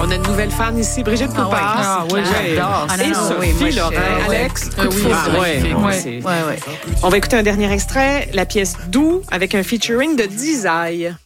On a une nouvelle fan ici, Brigitte Poupard. Oui, j'adore. Et Sophie Lorrain. Alex, Oui. On va écouter un dernier extrait, la pièce Doux, avec un featuring de Dizaï.